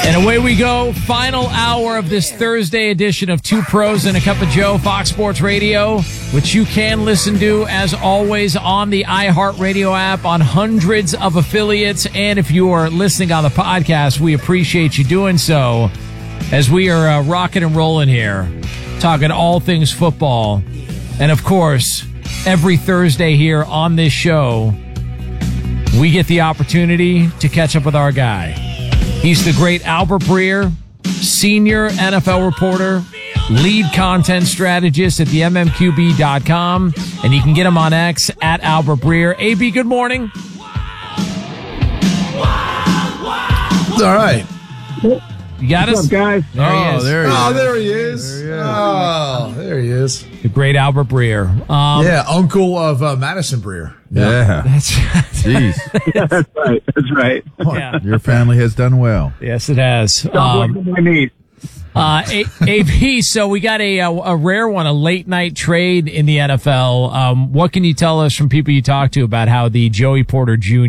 And away we go. Final hour of this Thursday edition of Two Pros and a Cup of Joe, Fox Sports Radio, which you can listen to, as always, on the iHeartRadio app, on hundreds of affiliates. And if you are listening on the podcast, we appreciate you doing so, as we are rocking and rolling here, talking all things football. And, of course, every Thursday here on this show, we get the opportunity to catch up with our guy. He's the great Albert Breer, senior NFL reporter, lead content strategist at the MMQB.com, and you can get him on X at Albert Breer. AB, good morning. All right. You got us? What's up, guys? There he is. There he is. The great Albert Breer. Uncle of Madison Breer. Yeah. Jeez. That's right. Yeah. Your family has done well. Yes, it has. My niece. AP, so we got a rare one, a late night trade in the NFL. What can you tell us from people you talk to about how the Joey Porter Jr.